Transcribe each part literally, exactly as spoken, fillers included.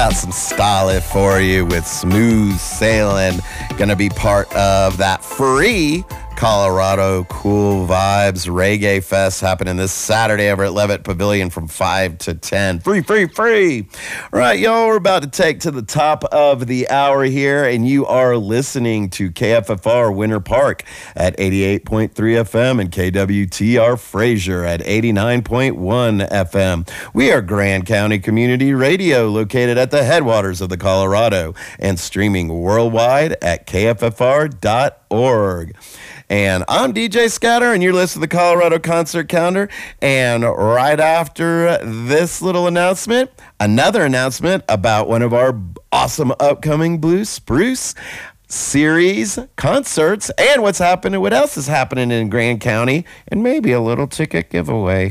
got some style for you with Smooth Sailing. Gonna be part of that free Colorado Cool Vibes Reggae Fest happening this Saturday over at Levitt Pavilion from five to ten. Free, free, free. All right, y'all, we're about to take to the top of the hour here, and you are listening to K F F R Winter Park at eighty-eight point three F M and K W T R Fraser at eighty-nine point one F M. We are Grand County Community Radio, located at the headwaters of the Colorado and streaming worldwide at K F F R dot org. And I'm D J Scatter, and you're listening to the Colorado Concert Calendar. And right after this little announcement, another announcement about one of our awesome upcoming Blue Spruce series concerts and what's happening, what else is happening in Grand County, and maybe a little ticket giveaway.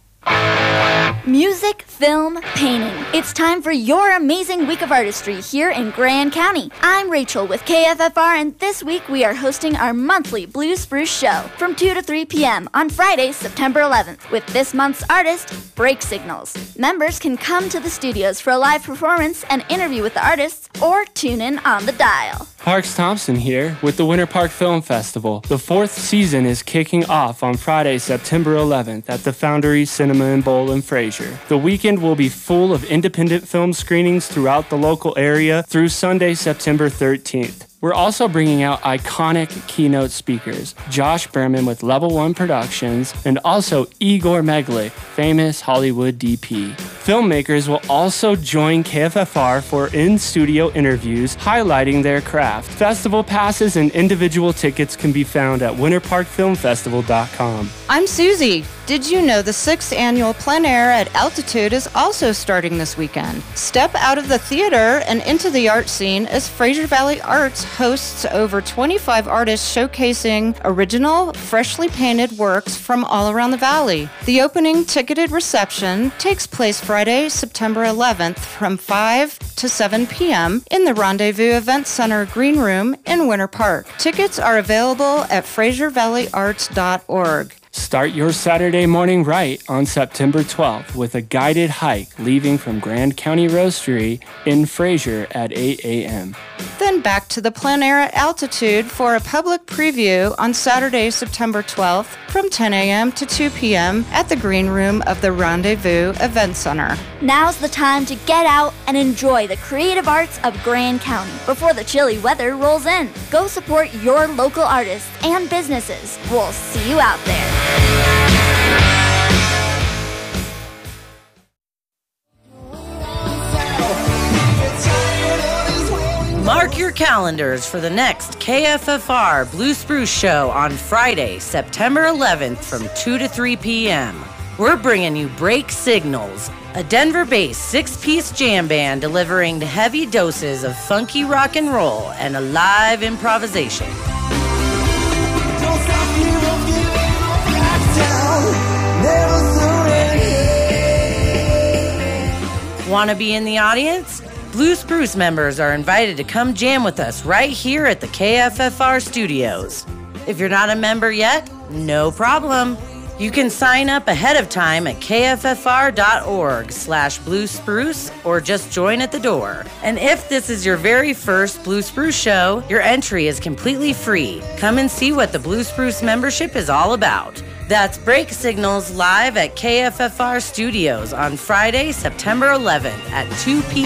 Music, film, painting. It's time for your amazing week of artistry here in Grand County. I'm Rachel with K F F R, and this week we are hosting our monthly Blue Spruce show from two to three p.m. on Friday, September eleventh, with this month's artist, Break Signals. Members can come to the studios for a live performance and interview with the artists, or tune in on the dial. Parks Thompson here with the Winter Park Film Festival. The fourth season is kicking off on Friday, September eleventh at the Foundry Cinema and Bowl in Fraser. The weekend will be full of independent film screenings throughout the local area through Sunday, September thirteenth. We're also bringing out iconic keynote speakers, Josh Berman with Level One Productions, and also Igor Meglick, famous Hollywood D P. Filmmakers will also join K F F R for in-studio interviews highlighting their craft. Festival passes and individual tickets can be found at winter park film festival dot com. I'm Susie. Did you know the sixth annual Plein Air at Altitude is also starting this weekend? Step out of the theater and into the art scene as Fraser Valley Arts hosts over twenty-five artists showcasing original, freshly painted works from all around the valley. The opening ticketed reception takes place Friday, September eleventh from five to seven p.m. in the Rendezvous Event Center Green Room in Winter Park. Tickets are available at fraser valley arts dot org. Start your Saturday morning right on September twelfth with a guided hike leaving from Grand County Roastery in Fraser at eight a.m. Then back to the Plein Air at Altitude for a public preview on Saturday, September twelfth from ten a.m. to two p.m. at the Green Room of the Rendezvous Event Center. Now's the time to get out and enjoy the creative arts of Grand County before the chilly weather rolls in. Go support your local artists and businesses. We'll see you out there. Mark your calendars for the next K F F R Blue Spruce show on Friday, September eleventh from two to three p.m. We're bringing you Break Signals, a Denver-based six-piece jam band delivering heavy doses of funky rock and roll and a live improvisation. Want to be in the audience? Blue Spruce members are invited to come jam with us right here at the K F F R studios. If you're not a member yet, no problem. You can sign up ahead of time at K F F R dot org slash Blue Spruce or just join at the door. And if this is your very first Blue Spruce show, your entry is completely free. Come and see what the Blue Spruce membership is all about. That's Break Signals live at K F F R Studios on Friday, September eleventh at two p.m.